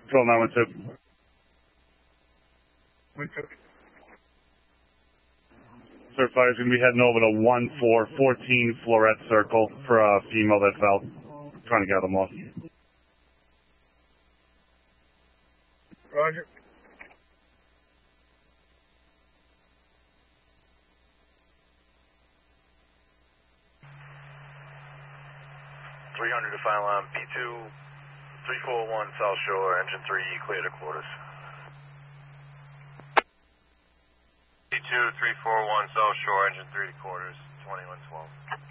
Control 912. Certified is going to be heading over to 1414 Florette Circle for a female that fell. Trying to gather them off. Roger. .300 to final line, P2, 341 South Shore, engine 3, clear to quarters. P2, 341 South Shore, engine 3 to quarters, 2112.